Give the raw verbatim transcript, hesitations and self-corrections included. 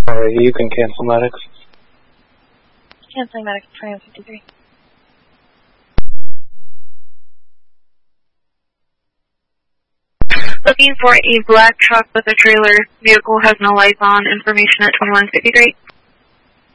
Alright, you can cancel medics. Canceling medics twenty-one fifty-three. Looking for a black truck with a trailer. Vehicle has no lights on. Information at twenty-one fifty-three.